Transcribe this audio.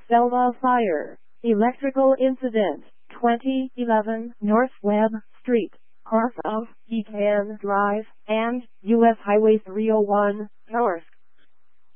Selma Fire. Electrical incident. 2011 North Webb Street, north of Pecan Drive, and U.S. Highway 301, north.